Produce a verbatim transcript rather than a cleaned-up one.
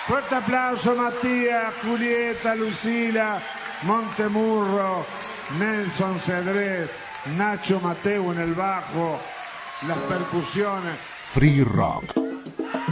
Fuerte aplauso Matías, Julieta, Lucila, Montemurro, Nelson Cedrés, Nacho Mateo en el bajo, las percusiones. Free Rock.